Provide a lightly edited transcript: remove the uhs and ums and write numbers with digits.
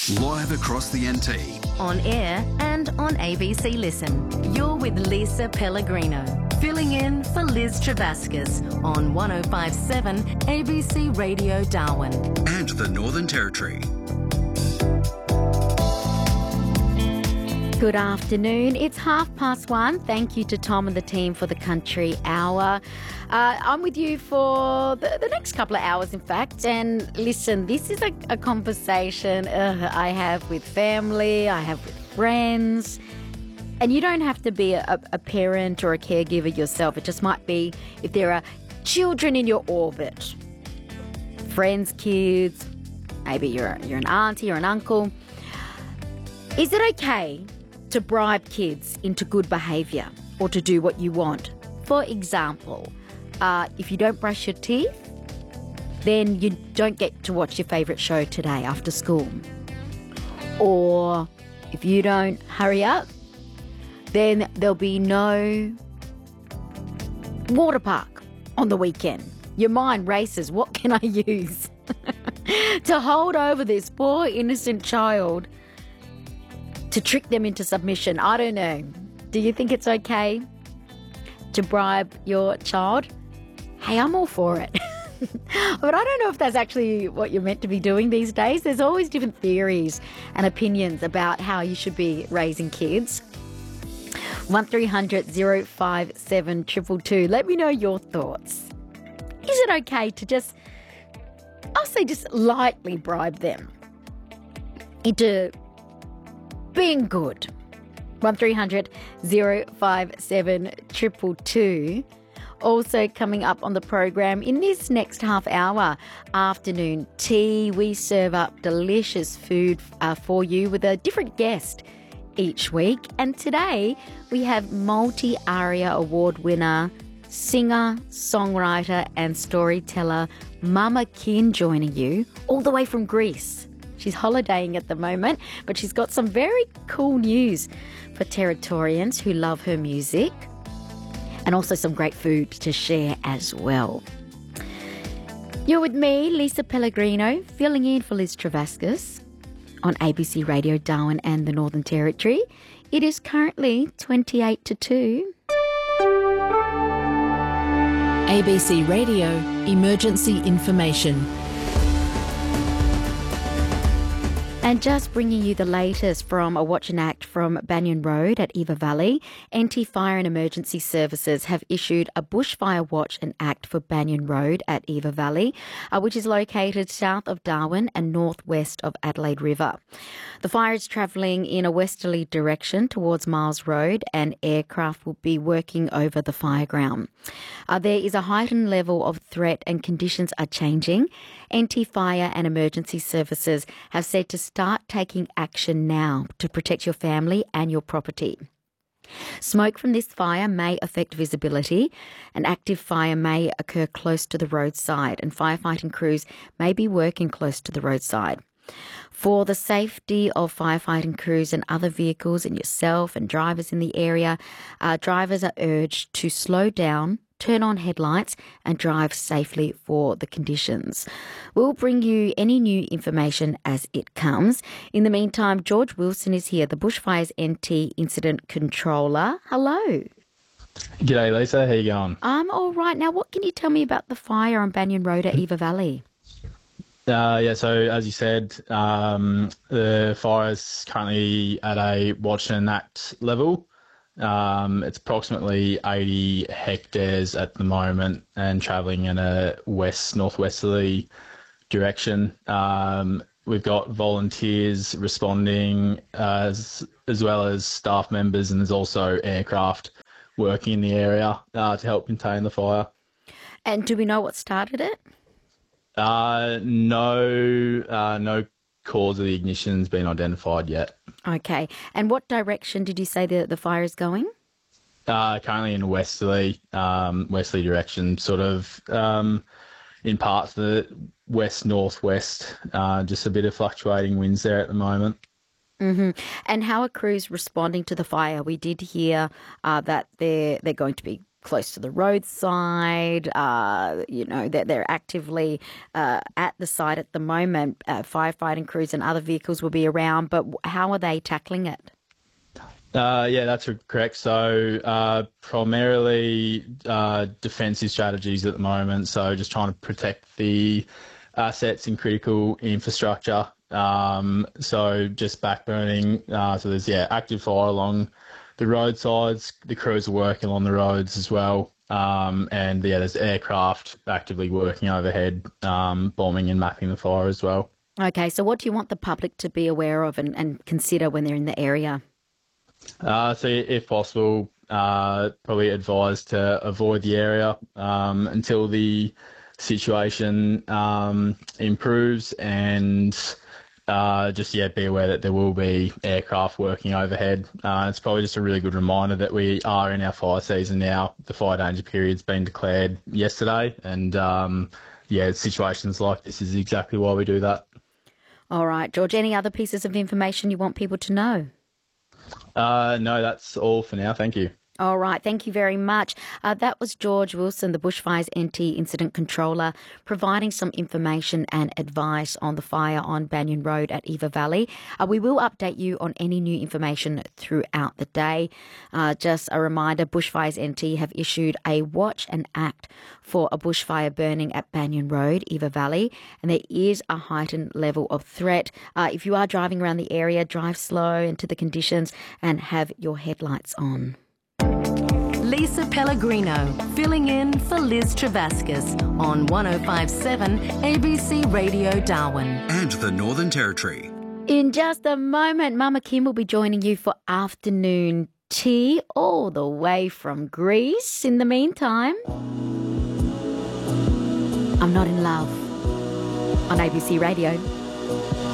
Live across the NT. On air and on ABC Listen. You're with Lisa Pellegrino, filling in for Liz Travascus on 105.7 ABC Radio Darwin. And the Northern Territory. Good afternoon. It's 1:30. Thank you to Tom and the team for the Country Hour. I'm with you for the next couple of hours, in fact. And listen, this is a conversation I have with family, I have with friends. And you don't have to be a parent or a caregiver yourself. It just might be if there are children in your orbit, friends, kids, maybe you're an auntie or an uncle. Is it okay to bribe kids into good behaviour or to do what you want? For example, if you don't brush your teeth, then you don't get to watch your favourite show today after school. Or if you don't hurry up, then there'll be no water park on the weekend. Your mind races. What can I use to hold over this poor innocent child to trick them into submission? I don't know. Do you think it's okay to bribe your child? Hey, I'm all for it. But I don't know if that's actually what you're meant to be doing these days. There's always different theories and opinions about how you should be raising kids. 1300 057 222. Let me know your thoughts. Is it okay to just lightly bribe them into being good? 1300 057 222. Also coming up on the program in this next half hour, afternoon tea. We serve up delicious food for you with a different guest each week. And today we have multi-ARIA award winner, singer, songwriter and storyteller Mama Kin joining you all the way from Greece. She's holidaying at the moment, but she's got some very cool news for Territorians who love her music, and also some great food to share as well. You're with me, Lisa Pellegrino, filling in for Liz Travascus on ABC Radio Darwin and the Northern Territory. It is currently 28 to 2. ABC Radio Emergency Information. And just bringing you the latest from a Watch and Act from Banyan Road at Eva Valley. NT Fire and Emergency Services have issued a bushfire watch and act for Banyan Road at Eva Valley, which is located south of Darwin and northwest of Adelaide River. The fire is travelling in a westerly direction towards Miles Road, and aircraft will be working over the fire ground. There is a heightened level of threat and conditions are changing. NT Fire and Emergency Services have said to start taking action now to protect your family and your property. Smoke from this fire may affect visibility. An active fire may occur close to the roadside, and firefighting crews may be working close to the roadside. For the safety of firefighting crews and other vehicles and yourself and drivers in the area, drivers are urged to slow down, turn on headlights and drive safely for the conditions. We'll bring you any new information as it comes. In the meantime, George Wilson is here, the Bushfires NT Incident Controller. Hello. G'day, Lisa. How you going? I'm all right. Now, what can you tell me about the fire on Banyan Road at Eva Valley? So as you said, the fire is currently at a watch and act level. It's approximately 80 hectares at the moment and travelling in a northwesterly direction. We've got volunteers responding as well as staff members, and there's also aircraft working in the area to help contain the fire. And do we know what started it? No cause of the ignition has been identified yet. Okay. And what direction did you say the fire is going? Currently in westerly direction, sort of in parts of the west-northwest, just a bit of fluctuating winds there at the moment. Mm-hmm. And how are crews responding to the fire? We did hear that they're going to be close to the roadside. They're actively at the site at the moment. Firefighting crews and other vehicles will be around, but how are they tackling it? That's correct. So primarily defensive strategies at the moment. So just trying to protect the assets and critical infrastructure. So just backburning. So there's active fire along the roadsides. The crews are working on the roads as well. There's aircraft actively working overhead, bombing and mapping the fire as well. Okay, so what do you want the public to be aware of and consider when they're in the area? So if possible, probably advised to avoid the area until the situation improves, and be aware that there will be aircraft working overhead. It's probably just a really good reminder that we are in our fire season now. The fire danger period's been declared yesterday, and situations like this is exactly why we do that. All right, George, any other pieces of information you want people to know? No, that's all for now. Thank you. All right. Thank you very much. That was George Wilson, the Bushfires NT Incident Controller, providing some information and advice on the fire on Banyan Road at Eva Valley. We will update you on any new information throughout the day. Just a reminder, Bushfires NT have issued a watch and act for a bushfire burning at Banyan Road, Eva Valley, and there is a heightened level of threat. If you are driving around the area, drive slow into the conditions and have your headlights on. Lisa Pellegrino, filling in for Liz Travascus on 105.7 ABC Radio Darwin. And the Northern Territory. In just a moment, Mama Kim will be joining you for afternoon tea all the way from Greece. In the meantime, I'm Not in Love on ABC Radio.